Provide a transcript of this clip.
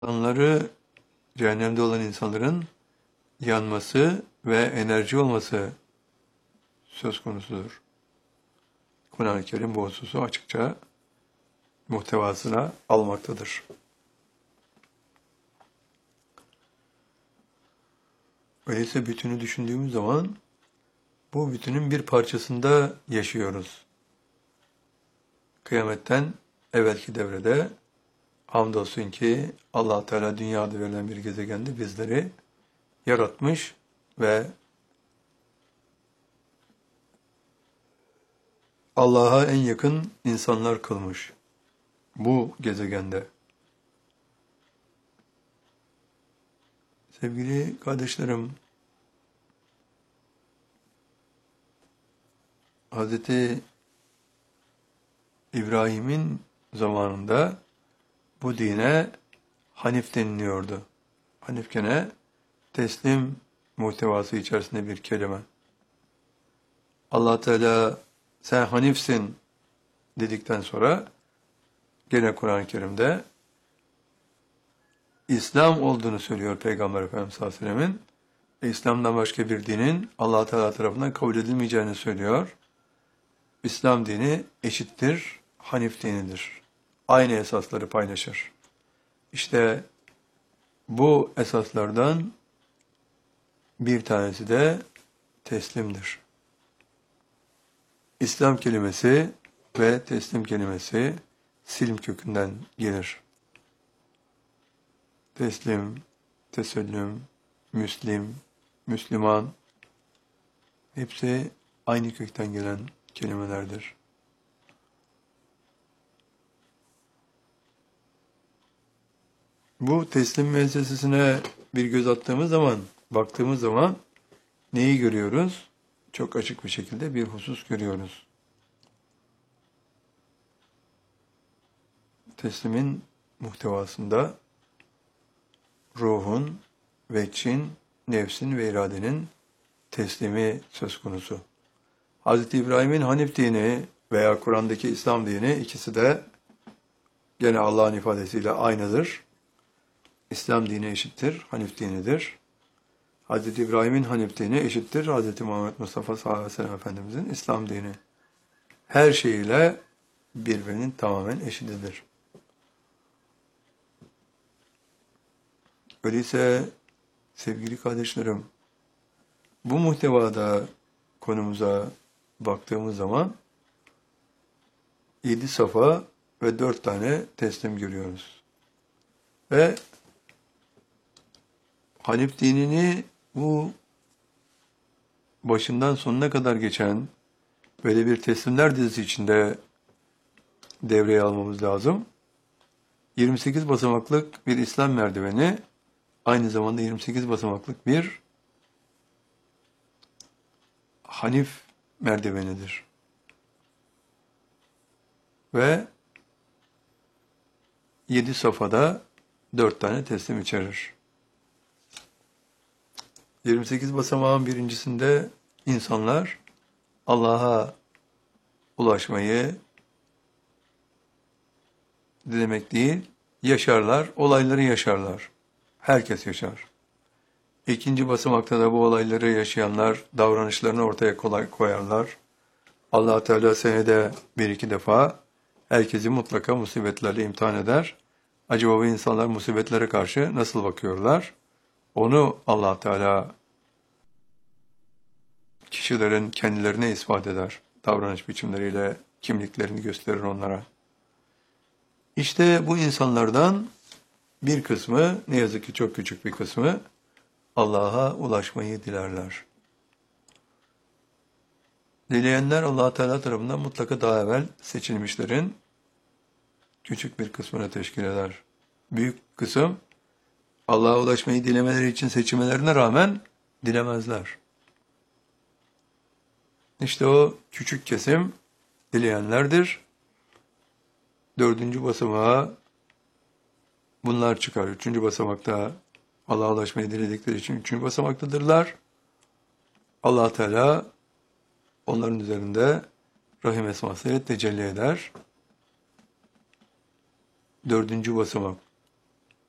İnsanları, cehennemde olan insanların yanması ve enerji olması söz konusudur. Kur'an-ı Kerim bu hususu açıkça muhtevasına almaktadır. Öyleyse bütünü düşündüğümüz zaman bu bütünün bir parçasında yaşıyoruz. Kıyametten evvelki devrede hamdolsun ki Allah Teala dünyada verilen bir gezegende bizleri yaratmış ve Allah'a en yakın insanlar kılmış bu gezegende. Sevgili kardeşlerim, Hz. İbrahim'in zamanında bu dine Hanif deniliyordu. Hanif gene teslim muhtevası içerisinde bir kelime. Allah Teala sen Hanifsin dedikten sonra gene Kur'an-ı Kerim'de İslam olduğunu söylüyor Peygamber Efendimiz sallallahu aleyhi ve sellemin. İslam'dan başka bir dinin Allah Teala tarafından kabul edilmeyeceğini söylüyor. İslam dini eşittir, Hanif dinidir. Aynı esasları paylaşır. İşte bu esaslardan bir tanesi de teslimdir. İslam kelimesi ve teslim kelimesi silm kökünden gelir. Teslim, tesellüm, müslim, müslüman hepsi aynı kökten gelen kelimelerdir. Bu teslim müessesesine bir göz attığımız zaman, baktığımız zaman neyi görüyoruz? Çok açık bir şekilde bir husus görüyoruz. Teslimin muhtevasında ruhun, veçin, nefsin ve iradenin teslimi söz konusu. Hz. İbrahim'in Hanif dini veya Kur'an'daki İslam dini ikisi de gene Allah'ın ifadesiyle aynıdır. İslam dini eşittir, Hanif dinidir. Hz. İbrahim'in Hanif dini eşittir, Hz. Muhammed Mustafa sallallahu aleyhi ve sellem Efendimizin İslam dini. Her şeyiyle birbirinin tamamen eşitidir. Öyleyse sevgili kardeşlerim, bu muhtevada konumuza baktığımız zaman 7 safa ve 4 tane teslim görüyoruz. Ve Hanif dinini bu başından sonuna kadar geçen böyle bir teslimler dizisi içinde devreye almamız lazım. 28 basamaklık bir İslam merdiveni, aynı zamanda 28 basamaklık bir Hanif merdivenidir. Ve 7 safhada 4 tane teslim içerir. 28 basamağın birincisinde insanlar Allah'a ulaşmayı dilemek değil, yaşarlar, olayları yaşarlar. Herkes yaşar. İkinci basamakta da bu olayları yaşayanlar davranışlarını ortaya koyarlar. Allah Teala senede 1-2 defa herkesi mutlaka musibetlerle imtihan eder. Acaba bu insanlar musibetlere karşı nasıl bakıyorlar? Onu Allah Teala kişilerin kendilerine ispat eder. Davranış biçimleriyle kimliklerini gösterir onlara. İşte bu insanlardan bir kısmı, ne yazık ki çok küçük bir kısmı, Allah'a ulaşmayı dilerler. Dileyenler Allah Teala tarafından mutlaka daha evvel seçilmişlerin küçük bir kısmını teşkil eder. Büyük kısım Allah'a ulaşmayı dilemeleri için seçilmelerine rağmen dilemezler. İşte o küçük kesim dileyenlerdir. 4. basamağa bunlar çıkar. 3. basamakta Allah'a ulaşmayı diledikleri için 3. basamaktadırlar. Allah Teala onların üzerinde Rahim esmasıyla tecelli eder. 4. basamak